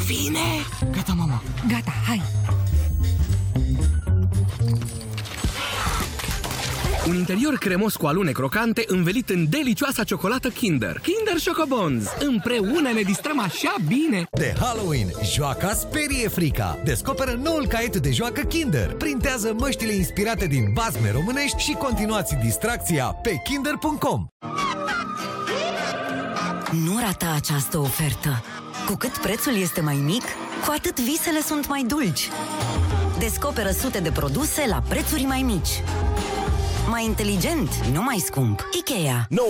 Bine! Gata, mama. Gata, hai! Un interior cremos cu alune crocante învelit în delicioasa ciocolată Kinder. Kinder Chocobons. Împreună ne distrăm așa bine. De Halloween, joaca sperie frica. Descoperă noul caiet de joacă Kinder. Printează măștile inspirate din basme românești și continuați distracția pe kinder.com. Nu rata această ofertă. Cu cât prețul este mai mic, cu atât visele sunt mai dulci. Descoperă sute de produse la prețuri mai mici. Mai inteligent, nu mai scump. IKEA.